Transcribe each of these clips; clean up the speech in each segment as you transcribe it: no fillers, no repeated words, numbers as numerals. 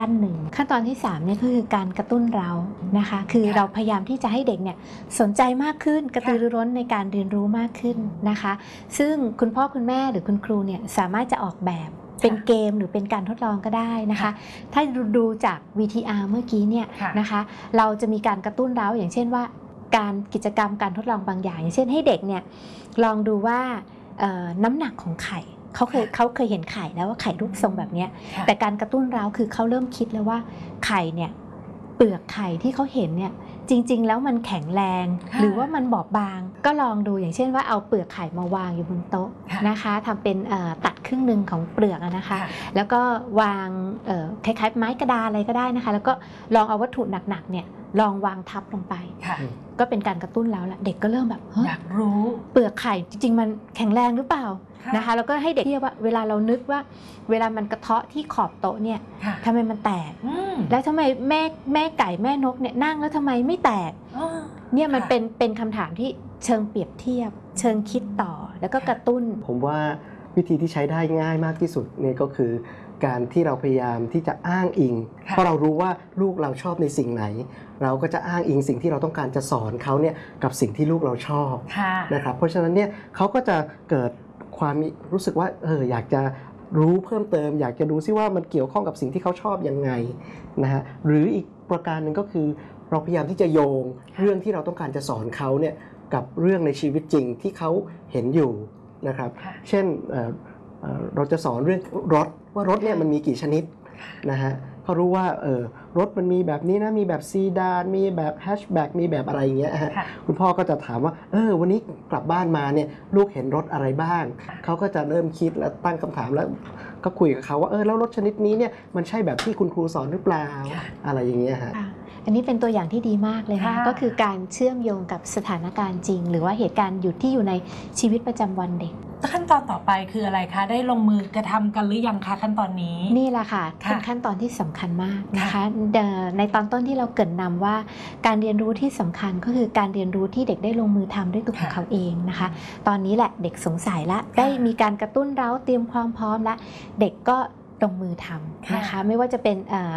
ขั้นหนึ่งขั้นตอนที่3เนี่ยก็คือการกระตุ้นเรานะคะคือเราพยายามที่จะให้เด็กเนี่ยสนใจมากขึ้นกระตือรือร้นในการเรียนรู้มากขึ้นนะคะซึ่งคุณพ่อคุณแม่หรือคุณครูเนี่ยสามารถจะออกแบบเป็นเกมหรือเป็นการทดลองก็ได้นะคะถ้าดูจาก VTR เมื่อกี้เนี่ยนะคะเราจะมีการกระตุ้นเราอย่างเช่นว่าการกิจกรรมการทดลองบางอย่างอย่างเช่นให้เด็กเนี่ยลองดูว่าน้ำหนักของไข่เขาเคยเห็นไข่แล้วว่าไข่รูปทรงแบบนี้แต่การกระตุ้นเราคือเขาเริ่มคิดแล้วว่าไข่เนี่ยเปลือกไข่ที่เขาเห็นเนี่ยจริงๆแล้วมันแข็งแรงหรือว่ามันบอบบางก็ลองดูอย่างเช่นว่าเอาเปลือกไข่มาวางอยู่บนโต๊ะนะคะทำเป็นตัดครึ่งหนึ่งของเปลือกนะคะแล้วก็วางคล้ายๆไม้กระดาษอะไรก็ได้นะคะแล้วก็ลองเอาวัตถุหนักๆเนี่ยลองวางทับลงไปก็เป็นการกระตุ้นแล้วละเด็กก็เริ่มแบบอยากรู้เปลือกไข่จริงๆมันแข็งแรงหรือเปล่านะคะแล้วก็ให้เด็กเทียบว่าเวลาเรานึกว่าเวลามันกระเทาะที่ขอบโต๊ะเนี่ยทำไมมันแตกแล้วทำไมแม่ไก่แม่นกเนี่ยนั่งแล้วทำไมไม่แตกเนี่ยมันเป็นคำถามที่เชิงเปรียบเทียบเชิงคิดต่อแล้วก็กระตุ้นผมว่าวิธีที่ใช้ได้ง่ายมากที่สุดเนี่ยก็คือการที่เราพยายามที่จะอ้างอิงเพราะเรารู้ว่าลูกเราชอบในสิ่งไหนเราก็จะอ้างอิงสิ่งที่เราต้องการจะสอนเขาเนี่ยกับสิ่งที่ลูกเราชอบนะครับเพราะฉะนั้นเนี่ยเขาก็จะเกิดความรู้สึกว่าอยากจะรู้เพิ่มเติมอยากจะดูซิว่ามันเกี่ยวข้องกับสิ่งที่เขาชอบยังไงนะฮะหรืออีกประการหนึ่งก็คือเราพยายามที่จะโยงเรื่องที่เราต้องการจะสอนเขาเนี่ยกับเรื่องในชีวิตจริงที่เขาเห็นอยู่นะครับเช่นเราจะสอนเรื่องรถว่ารถเนี่ยมันมีกี่ชนิดนะฮะเขารู้ว่ารถมันมีแบบนี้นะมีแบบซีดานมีแบบแฮชแบ็กมีแบบอะไรอย่างเงี้ยฮะคุณพ่อก็จะถามว่าวันนี้กลับบ้านมาเนี่ยลูกเห็นรถอะไรบ้างเขาก็จะเริ่มคิดและตั้งคำถามแล้วก็คุยกับเขาว่าแล้วรถชนิดนี้เนี่ยมันใช่แบบที่คุณครูสอนหรือเปล่าอะไรอย่างเงี้ยฮะอันนี้เป็นตัวอย่างที่ดีมากเลยค่ะก็คือการเชื่อมโยงกับสถานการณ์จริงหรือว่าเหตุการณ์ที่อยู่ในชีวิตประจำวันเด็กขั้นตอนต่อไปคืออะไรคะได้ลงมือกระทำกันหรือยังคะขั้นตอนนี้นี่แหละค่ะเป็นขั้นตอนที่สำคัญมากนะคะในตอนต้นที่เราเกริ่นนำว่าการเรียนรู้ที่สำคัญก็คือการเรียนรู้ที่เด็กได้ลงมือทำด้วยตัวของเขาเองนะคะตอนนี้แหละเด็กสงสัยละได้มีการกระตุ้นเร้าเตรียมความพร้อมละเด็กก็ลงมือทำนะคะไม่ว่าจะเป็น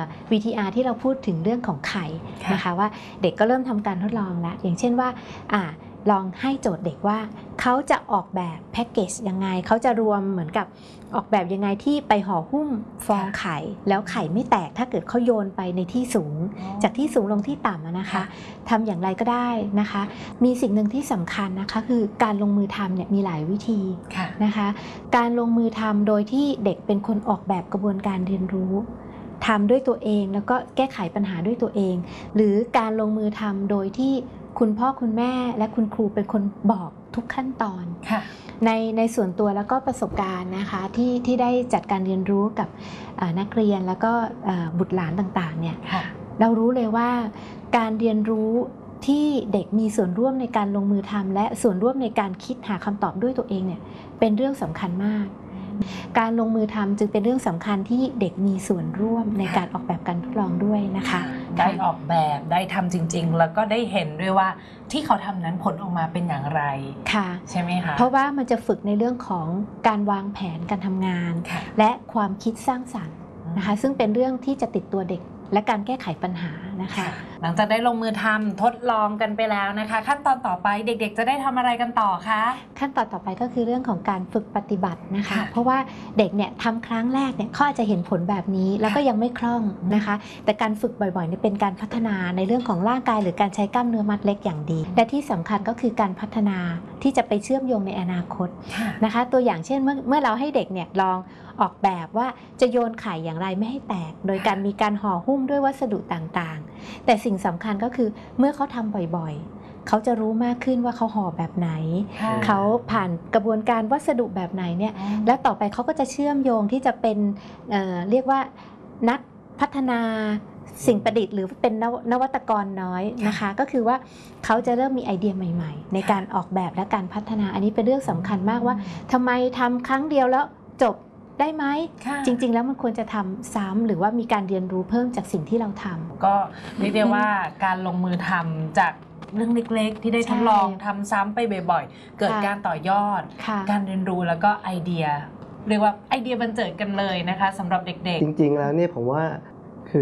VTR ที่เราพูดถึงเรื่องของไข่นะคะว่าเด็กก็เริ่มทำการทดลองแล้วอย่างเช่นว่าลองให้โจทย์เด็กว่าเขาจะออกแบบแพ็กเกจยังไงเขาจะรวมเหมือนกับออกแบบยังไงที่ไปห่อหุ้มฟองไข่แล้วไข่ไม่แตกถ้าเกิดเขาโยนไปในที่สูงจากที่สูงลงที่ต่ำนะคะทำอย่างไรก็ได้นะคะมีสิ่งหนึ่งที่สำคัญนะคะคือการลงมือทำเนี่ยมีหลายวิธีนะคะการลงมือทำโดยที่เด็กเป็นคนออกแบบกระบวนการเรียนรู้ทำด้วยตัวเองแล้วก็แก้ไขปัญหาด้วยตัวเองหรือการลงมือทำโดยที่คุณพ่อคุณแม่และคุณครูเป็นคนบอกทุกขั้นตอนในส่วนตัวแล้วก็ประสบการณ์นะคะที่ได้จัดการเรียนรู้กับนักเรียนแล้วก็บุตรหลานต่างๆเนี่ยเรารู้เลยว่าการเรียนรู้ที่เด็กมีส่วนร่วมในการลงมือทำและส่วนร่วมในการคิดหาคำตอบด้วยตัวเองเนี่ยเป็นเรื่องสำคัญมากการลงมือทำจึงเป็นเรื่องสำคัญที่เด็กมีส่วนร่วมในการออกแบบการทดลองด้วยนะคะได้ออกแบบได้ทำจริงๆแล้วก็ได้เห็นด้วยว่าที่เขาทำนั้นผลออกมาเป็นอย่างไรค่ะใช่ไหมคะเพราะว่ามันจะฝึกในเรื่องของการวางแผนการทำงานและความคิดสร้างสรรค์นะคะซึ่งเป็นเรื่องที่จะติดตัวเด็กและการแก้ไขปัญหานะคะหลังจากได้ลงมือทำทดลองกันไปแล้วนะคะขั้นตอนต่อไปเด็กๆจะได้ทำอะไรกันต่อคะขั้นตอนต่อไปก็คือเรื่องของการฝึกปฏิบัตินะคะเพราะว่าเด็กเนี่ยทำครั้งแรกเนี่ยเขาอาจจะเห็นผลแบบนี้แล้วก็ยังไม่คล่องนะคะแต่การฝึกบ่อยๆเนี่ยเป็นการพัฒนาในเรื่องของร่างกายหรือการใช้กล้ามเนื้อมัดเล็กอย่างดีและที่สำคัญก็คือการพัฒนาที่จะไปเชื่อมโยงในอนาคตนะคะตัวอย่างเช่นเมื่อเราให้เด็กเนี่ยลองออกแบบว่าจะโยนไข่อย่างไรไม่ให้แตกโดยการมีการห่อหุ้มด้วยวัสดุต่างๆแต่สิ่งสำคัญก็คือเมื่อเขาทำบ่อยๆเขาจะรู้มากขึ้นว่าเขาห่อแบบไหนเขาผ่านกระบวนการวัสดุแบบไหนเนี่ยและต่อไปเขาก็จะเชื่อมโยงที่จะเป็นเรียกว่านักพัฒนาสิ่งประดิษฐ์หรือเป็นนวัตกรน้อยนะคะก็คือว่าเขาจะเริ่มมีไอเดียใหม่ๆในการออกแบบและการพัฒนาอันนี้เป็นเรื่องสำคัญมากว่าทำไมทำครั้งเดียวแล้วจบได้ไหมจริงๆแล้วมันควรจะทำซ้ำหรือว่ามีการเรียนรู้เพิ่มจากสิ่งที่เราทำก็เรียกได้ว่าการลงมือทำจากเรื่องเล็กๆที่ได้ทดลองทำซ้ำไปบ่อยๆเกิดการต่อยอดการเรียนรู้แล้วก็ไอเดียเรียกว่าไอเดียบันเจิดกันเลยนะคะสำหรับเด็กๆจริงๆแล้วเนี่ยผมว่า